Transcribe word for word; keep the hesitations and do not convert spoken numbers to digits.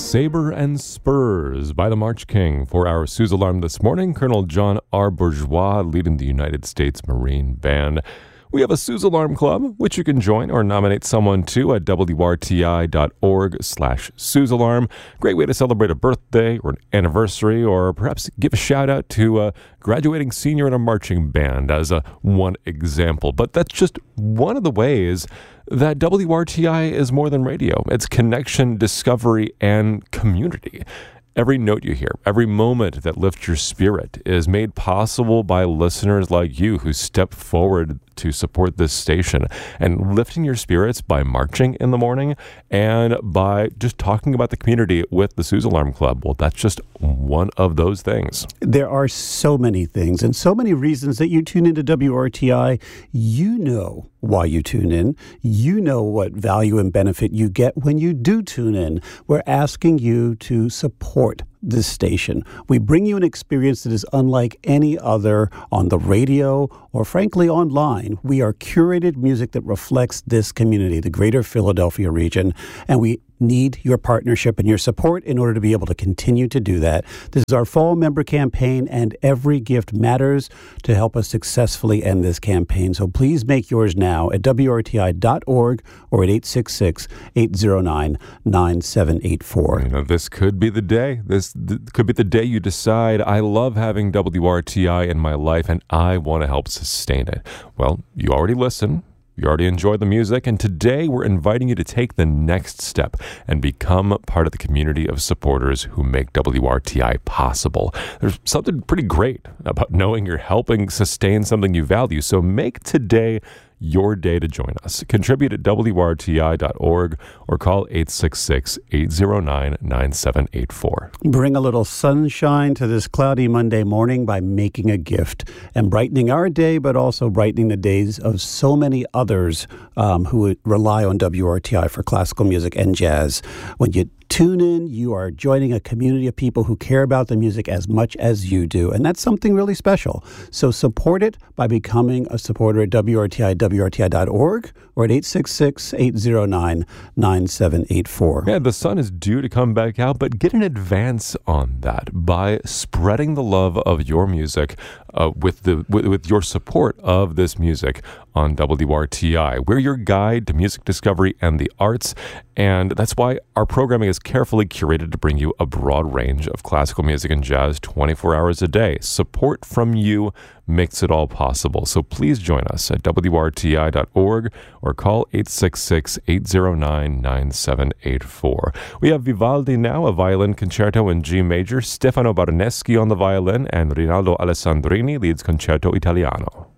Sabre and Spurs by the March King. For our Suze Alarm this morning, Colonel John R. Bourgeois leading the United States Marine Band. We have a Suze Alarm Club, which you can join or nominate someone to at W R T I dot org slash Suze Alarm. Great way to celebrate a birthday or an anniversary, or perhaps give a shout out to a graduating senior in a marching band as a one example. But that's just one of the ways that W R T I is more than radio. It's connection, discovery, and community. Every note you hear, every moment that lifts your spirit is made possible by listeners like you who step forward to support this station. And lifting your spirits by marching in the morning and by just talking about the community with the Suze Alarm Club, well, that's just one of those things. There are so many things and so many reasons that you tune into W R T I. You know why you tune in. You know what value and benefit you get when you do tune in. We're asking you to support this station. We bring you an experience that is unlike any other on the radio or frankly online. We are curated music that reflects this community, the greater Philadelphia region, and we need your partnership and your support in order to be able to continue to do that. This is our fall member campaign, and every gift matters to help us successfully end this campaign. So please make yours now at W R T I dot org or at eight six six, eight zero nine, nine seven eight four. You know, this could be the day. This th- could be the day you decide, I love having W R T I in my life and I want to help sustain it. Well, you already listen. You already enjoy the music, and today we're inviting you to take the next step and become part of the community of supporters who make W R T I possible. There's something pretty great about knowing you're helping sustain something you value, so make today your day to join us. Contribute at W R T I dot org or call eight six six, eight zero nine, nine seven eight four. Bring a little sunshine to this cloudy Monday morning by making a gift and brightening our day, but also brightening the days of so many others um, who rely on W R T I for classical music and jazz. When you tune in, you are joining a community of people who care about the music as much as you do, and that's something really special. So support it by becoming a supporter at W R T I, W R T I dot org or at eight six six, eight zero nine, nine seven eight four. Yeah, the sun is due to come back out, but get in advance on that by spreading the love of your music uh, with the with, with your support of this music on W R T I. We're your guide to music discovery and the arts, and that's why our programming is carefully curated to bring you a broad range of classical music and jazz twenty-four hours a day. Support from you makes it all possible. So please join us at W R T I dot org or call eight six six, eight zero nine, nine seven eight four. We have Vivaldi now, a violin concerto in G major, Stefano Barneschi on the violin, and Rinaldo Alessandrini leads Concerto Italiano.